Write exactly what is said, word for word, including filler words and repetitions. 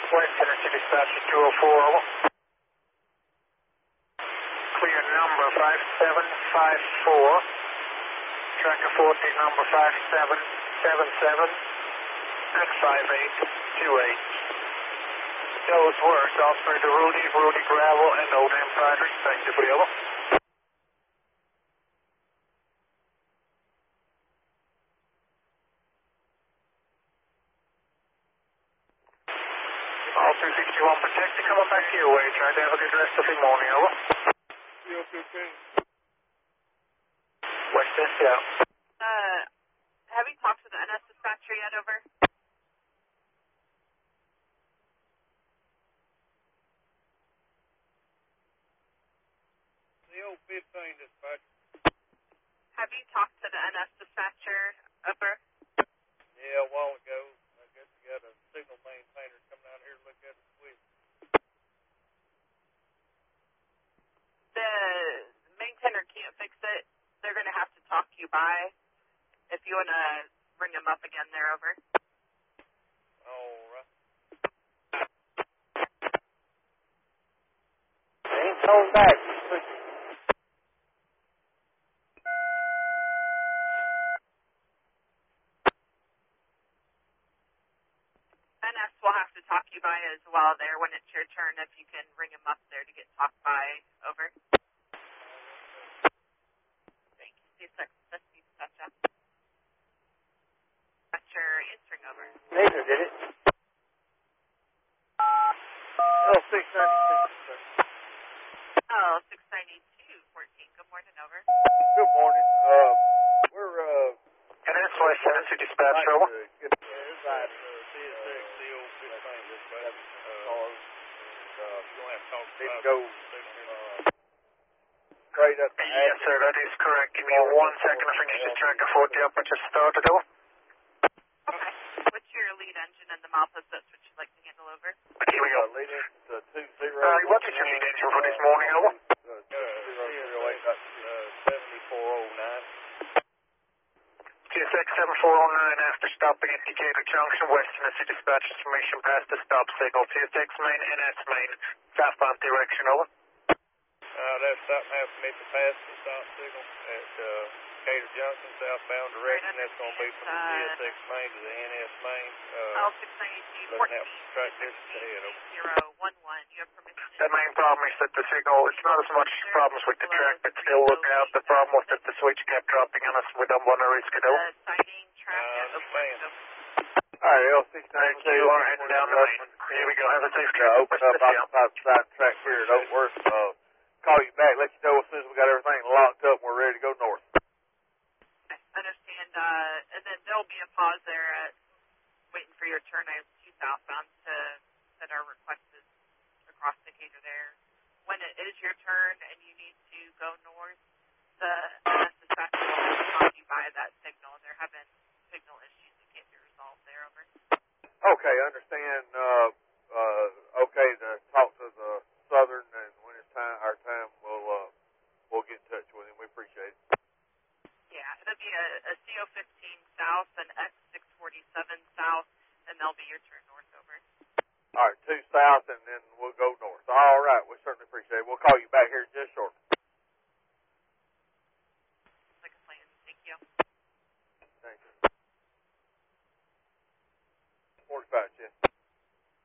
West Tennessee Dispatch two oh four, over. Clear number five seven five four. Tracker fourteen, number five seven seven seven. X five eight two eight. Those were Operator Rudy, Rudy Gravel, and Old Empire, respectively, over. All two sixty-one protected, coming back your way. Try to have a good rest of your morning, over. West S, yeah. Uh, have you talked to the N S dispatcher yet, over? The old fifteen dispatcher. Have you talked to the N S dispatcher, over? Yeah, a while ago. I guess you got a signal maintainer come down here to look at the switch. The maintainer can't fix it. They're going to have to talk you by. If you want to bring them up again, they're over. All right. They ain't coming back. N S will have to talk you by as well there when it's your turn, if you can ring them up there to get talked by, over. Thank you. C six, let's see, touch up. Dispatcher answering, over. Neither did it. Oh, six ninety-two. Oh, six ninety-two fourteen. Good morning, over. Good morning. Uh, we're, uh... N S West Tennessee Dispatch, over. Get the inside, uh, C S X, the old fifteen dispatcher. Uh, cars. uh, you're going to have to talk Need to about go, uh, straight up to Yes, sir, that is correct. Give me one second to finish this tracker forty up. I just started, over. Okay. What's your lead engine and the mouth of that's what you'd like to handle, over? Here we go. Uh, leading to two zero. Uh, what is your lead engine for this morning, over? Uh, zero zero eight dot two. seventy-four oh nine. T S X seven four oh nine after stopping at Decatur Junction, West Tennessee Dispatch information past the stop signal. T S X main, N S main, southbound direction, over. Uh, that's something has to meet the pass the stop signal at uh, Decatur Junction, southbound direction. That's going to be from the T S X main to the N S main. Uh, L six ninety-two looking at track distance ahead, over. zero one one. You have permission. The main problem is that the signal, it's not as much problems with the track, but still look out. The problem was that the switch kept dropping on us. We don't want to risk it, over. The sighting track. Uh, at understand. Alright, L six Thank ninety-two. you. Are heading down the main. Here we go. Have a safe Uh, trip. open up occupied side track here at Oakworth. Uh, call you back, let you know as soon as we got everything locked up and we're ready to go north. I understand, uh, and then there'll be a pause there at waiting for your turn. I have two southbound to that are requested across Decatur there. When it is your turn and you need to go north, the N S dispatcher will have to talk you by that signal. They're having signal issues that can't be resolved there, over. Okay, understand, uh, uh, okay to talk to the Southern, and when it's time, our time, we'll, uh, we'll get in touch with him. We appreciate it. Yeah, it'll be a, a C O fifteen south and X six forty-seven south, and they'll be your turn north, over. All right, two south, and then we'll go north. All right, we certainly appreciate it. We'll call you back here just shortly.